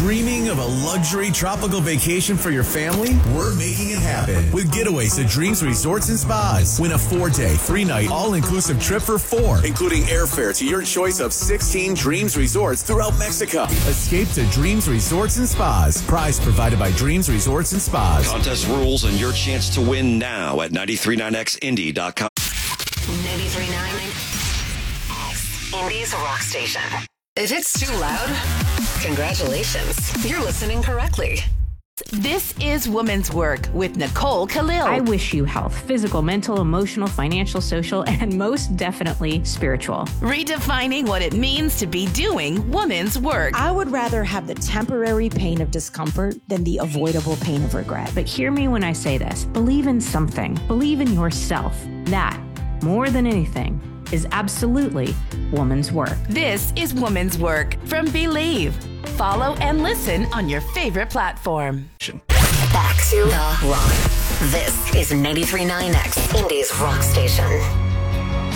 Dreaming of a luxury tropical vacation for your family? We're making it happen with Getaways to Dreams Resorts and Spas. Win a 4-day, 3-night, all-inclusive trip for 4, including airfare to your choice of 16 Dreams Resorts throughout Mexico. Escape to Dreams Resorts and Spas. Prize provided by Dreams Resorts and Spas. Contest rules and your chance to win now at 939xindy.com. 93.9 Indy's Rock Station. If it's too loud, congratulations. You're listening correctly. This is Woman's Work with Nicole Khalil. I wish you health, physical, mental, emotional, financial, social, and most definitely spiritual. Redefining what it means to be doing woman's work. I would rather have the temporary pain of discomfort than the avoidable pain of regret. But hear me when I say this. Believe in something. Believe in yourself. That, more than anything, is absolutely woman's work. This is Woman's Work from Believe. Follow and listen on your favorite platform. Back to the rock. This is 93.9X Indy's Rock Station.